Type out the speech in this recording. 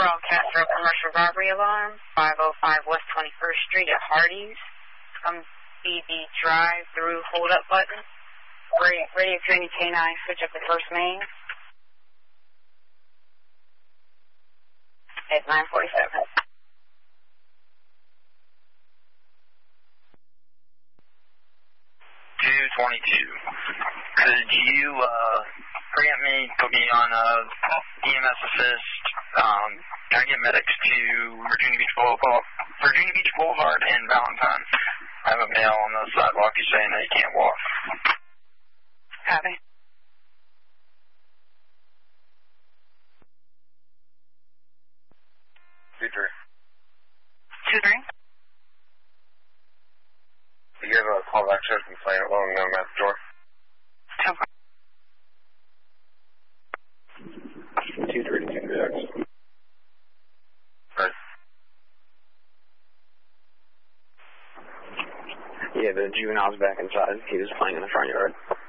Castro commercial robbery alarm, 505 West 21st Street at Hardee's. Come see the drive-through hold-up button. Radio training K9, switch up the first main. At 9:47. 222. Could you preempt me, put me on EMS assist, try to get medics to Virginia Beach Boulevard and Valentine. I have a male on the sidewalk who's saying that he can't walk. Copy. Two three. You have a callback shift and play along the map door. Okay. 232X. Right. Yeah, the juvenile's back inside. He was playing in the front yard.